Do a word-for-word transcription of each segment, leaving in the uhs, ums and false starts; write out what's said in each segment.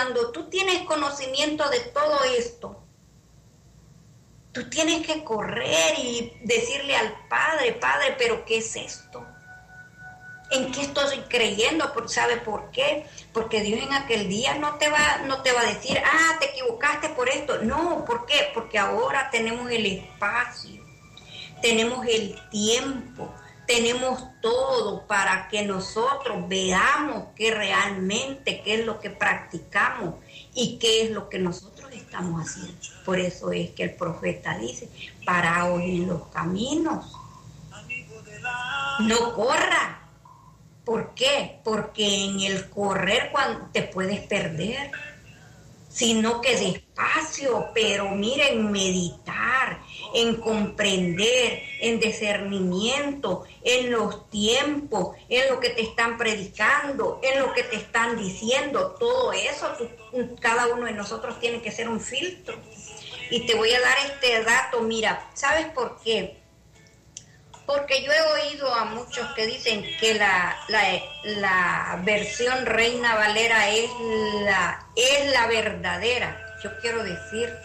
cuando tú tienes conocimiento de todo esto, tú tienes que correr y decirle al Padre, Padre, ¿pero qué es esto? ¿En qué estoy creyendo? ¿Sabe por qué? Porque Dios en aquel día no te va, no te va a decir, ah, te equivocaste por esto. No, ¿por qué? Porque ahora tenemos el espacio, tenemos el tiempo, tenemos todo para que nosotros veamos qué realmente, qué es lo que practicamos y qué es lo que nosotros estamos haciendo. Por eso es que el profeta dice, paraos en los caminos, no corra. ¿Por qué? Porque en el correr cuando te puedes perder, sino que despacio, pero mira, en meditar, en comprender, en discernimiento, en los tiempos, en lo que te están predicando, en lo que te están diciendo, todo eso, tú, cada uno de nosotros tiene que ser un filtro. Y te voy a dar este dato, mira, ¿sabes por qué? Porque yo he oído a muchos que dicen que la, la, la versión Reina Valera es la, es la verdadera. Yo quiero decirte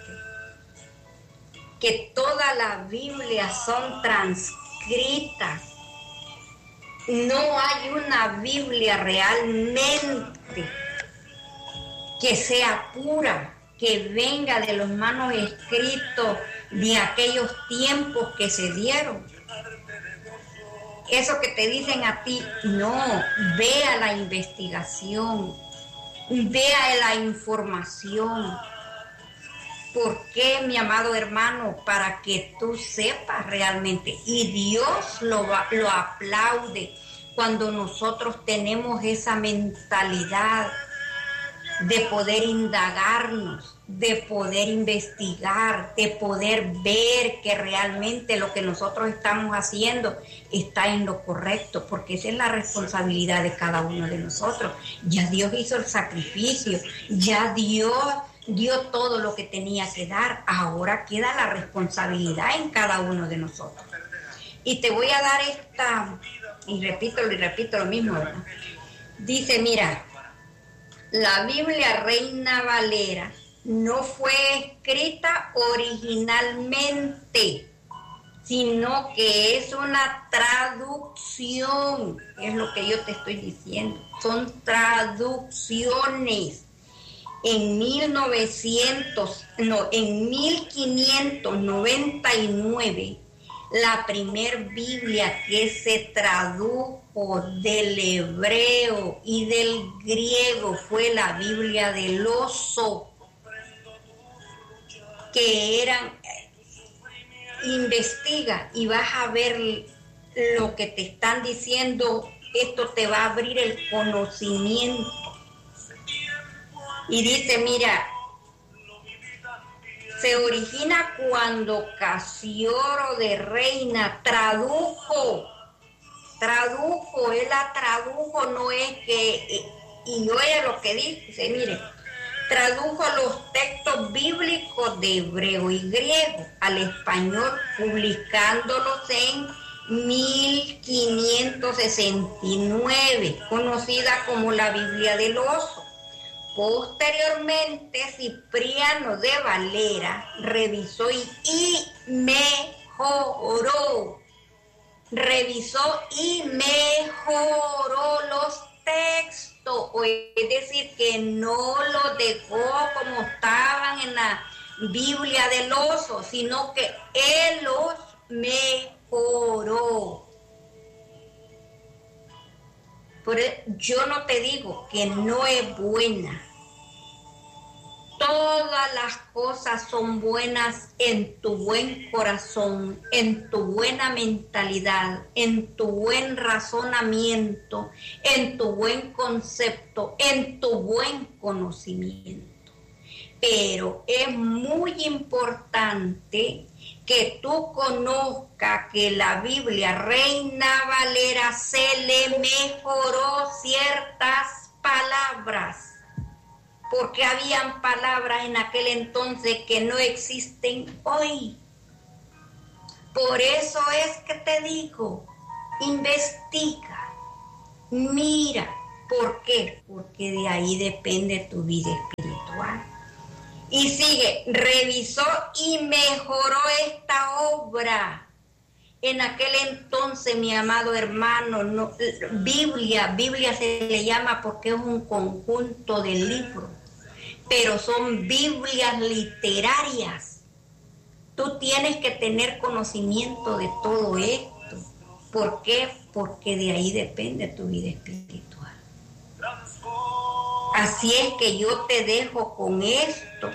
que todas las Biblias son transcritas. No hay una Biblia realmente que sea pura, que venga de los manos escritos de aquellos tiempos que se dieron. Eso que te dicen a ti, no, vea la investigación, vea la información. ¿Por qué, mi amado hermano? Para que tú sepas realmente. Y Dios lo, lo aplaude cuando nosotros tenemos esa mentalidad de poder indagarnos, de poder investigar, de poder ver que realmente lo que nosotros estamos haciendo está en lo correcto, porque esa es la responsabilidad de cada uno de nosotros. Ya Dios hizo el sacrificio, ya Dios dio todo lo que tenía que dar, ahora queda la responsabilidad en cada uno de nosotros. Y te voy a dar esta, y repito y repito lo mismo, ¿verdad? Dice, mira, la Biblia Reina Valera no fue escrita originalmente, sino que es una traducción, es lo que yo te estoy diciendo, son traducciones. En mil novecientos, no, en mil quinientos noventa y nueve, la primer Biblia que se tradujo del hebreo y del griego fue la Biblia del oso, que eran, investiga y vas a ver lo que te están diciendo, esto te va a abrir el conocimiento. Y dice, mira, se origina cuando Casiodoro de Reina tradujo, tradujo, él la tradujo, no es que, y oye lo que dice, mire, tradujo los textos bíblicos de hebreo y griego al español, publicándolos en mil quinientos sesenta y nueve, conocida como la Biblia del Oso. Posteriormente, Cipriano de Valera revisó y, y mejoró, revisó y mejoró los textos, es decir, que no los dejó como estaban en la Biblia del Oso, sino que él los mejoró. Por eso, yo no te digo que no es buena. Todas las cosas son buenas en tu buen corazón, en tu buena mentalidad, en tu buen razonamiento, en tu buen concepto, en tu buen conocimiento. Pero es muy importante que tú conozcas que la Biblia Reina Valera se le mejoró ciertas palabras, porque habían palabras en aquel entonces que no existen hoy. Por eso es que te digo, investiga, mira. ¿Por qué? Porque de ahí depende tu vida espiritual. Y sigue, revisó y mejoró esta obra. En aquel entonces, mi amado hermano, no, Biblia, Biblia se le llama porque es un conjunto de libros, pero son Biblias literarias. Tú tienes que tener conocimiento de todo esto. ¿Por qué? Porque de ahí depende tu vida espiritual. Así es que yo te dejo con esto.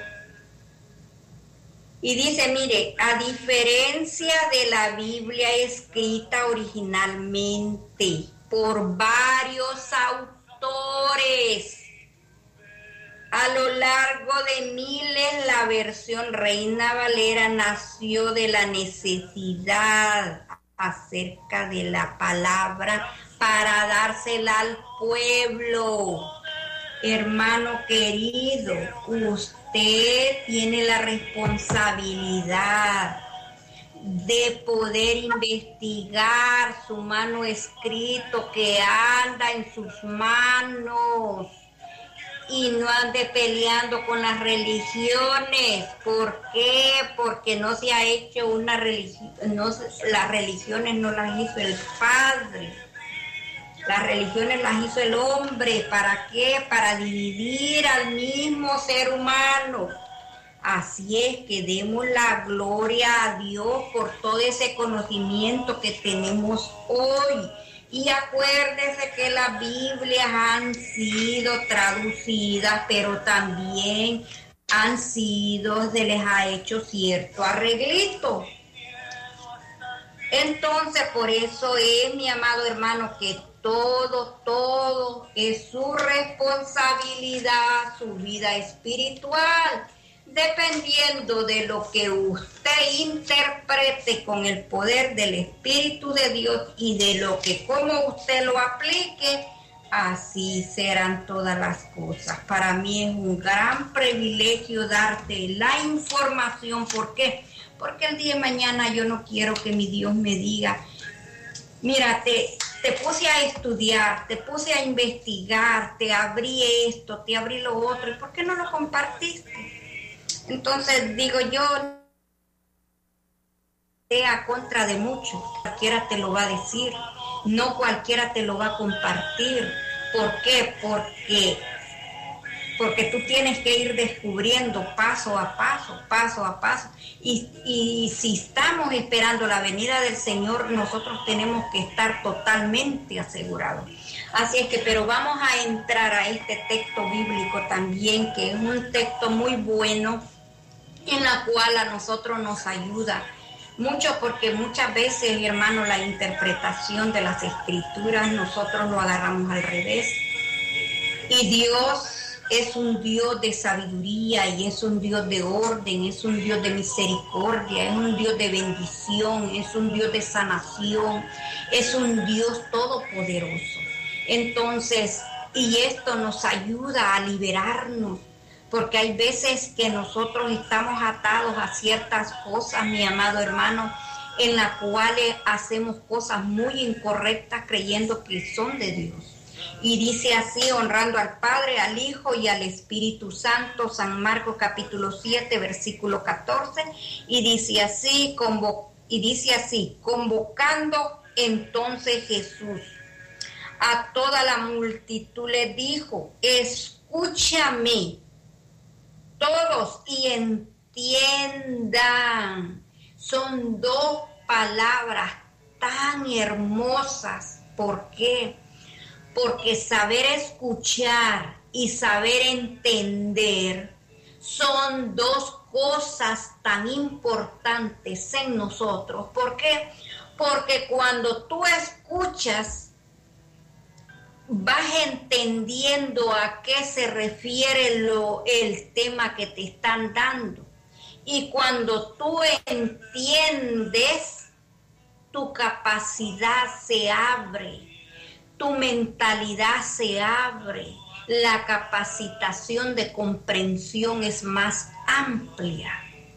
Y dice, mire, a diferencia de la Biblia escrita originalmente por varios autores, a lo largo de miles, la versión Reina Valera nació de la necesidad acerca de la palabra para dársela al pueblo. Hermano querido, usted tiene la responsabilidad de poder investigar su mano escrito que anda en sus manos y no ande peleando con las religiones. ¿Por qué? Porque no se ha hecho una religión, no, las religiones no las hizo el Padre. Las religiones las hizo el hombre. ¿Para qué? Para dividir al mismo ser humano. Así es que demos la gloria a Dios por todo ese conocimiento que tenemos hoy. Y acuérdese que las Biblias han sido traducidas, pero también han sido, se les ha hecho cierto arreglito. Entonces, por eso es, mi amado hermano, que todo, todo es su responsabilidad, su vida espiritual, dependiendo de lo que usted interprete con el poder del Espíritu de Dios y de lo que como usted lo aplique, así serán todas las cosas. Para mí es un gran privilegio darte la información. ¿Por qué? Porque el día de mañana yo no quiero que mi Dios me diga, mira, te, te puse a estudiar, te puse a investigar, te abrí esto, te abrí lo otro, ¿y por qué no lo compartiste? Entonces digo yo, sea contra de muchos, cualquiera te lo va a decir, no cualquiera te lo va a compartir. ¿Por qué? Porque, porque tú tienes que ir descubriendo paso a paso, paso a paso. Y, y si estamos esperando la venida del Señor, nosotros tenemos que estar totalmente asegurados. Así es que, pero vamos a entrar a este texto bíblico también, que es un texto muy bueno, en la cual a nosotros nos ayuda mucho, porque muchas veces, mi hermano, la interpretación de las escrituras nosotros lo agarramos al revés. Y Dios es un Dios de sabiduría y es un Dios de orden, es un Dios de misericordia, es un Dios de bendición, es un Dios de sanación, es un Dios todopoderoso. Entonces, y esto nos ayuda a liberarnos, porque hay veces que nosotros estamos atados a ciertas cosas, mi amado hermano, en las cuales hacemos cosas muy incorrectas creyendo que son de Dios. Y dice así, honrando al Padre, al Hijo y al Espíritu Santo, San Marcos capítulo siete, versículo catorce, y dice así, convo- y dice así, convocando entonces Jesús a toda la multitud le dijo, escúchame todos y entiendan. Son dos palabras tan hermosas. ¿Por qué? Porque saber escuchar y saber entender son dos cosas tan importantes en nosotros. ¿Por qué? Porque cuando tú escuchas, vas entendiendo a qué se refiere lo, el tema que te están dando. Y cuando tú entiendes, tu capacidad se abre, tu mentalidad se abre, la capacitación de comprensión es más amplia.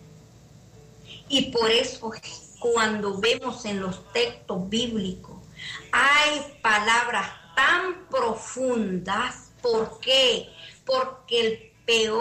Y por eso cuando vemos en los textos bíblicos, hay palabras tan profundas. ¿Por qué? Porque el peor